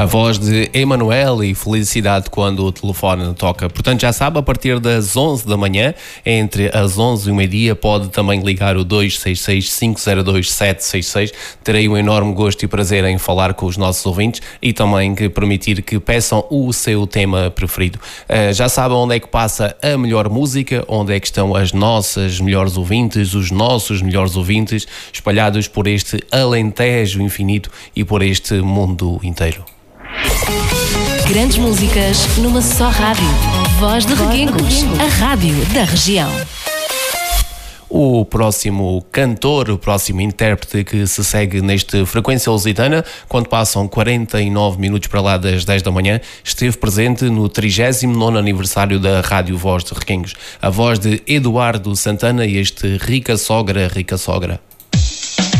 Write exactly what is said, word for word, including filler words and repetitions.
A voz de Emanuel e felicidade quando o telefone toca. Portanto, já sabe, a partir das onze da manhã, entre as onze e o meio-dia, pode também ligar o dois seis seis, cinco zero dois, sete seis seis. Terei um enorme gosto e prazer em falar com os nossos ouvintes e também que permitir que peçam o seu tema preferido. Uh, já sabe onde é que passa a melhor música, onde é que estão as nossas melhores ouvintes, os nossos melhores ouvintes, espalhados por este Alentejo infinito e por este mundo inteiro. Grandes músicas numa só rádio. Voz de Reguengos, a rádio da região. O próximo cantor, o próximo intérprete que se segue neste Frequência Lusitana, quando passam quarenta e nove minutos para lá das dez da manhã, esteve presente no trigésimo nono aniversário da Rádio Voz de Reguengos. A voz de Eduardo Santana e este Rica Sogra, Rica Sogra.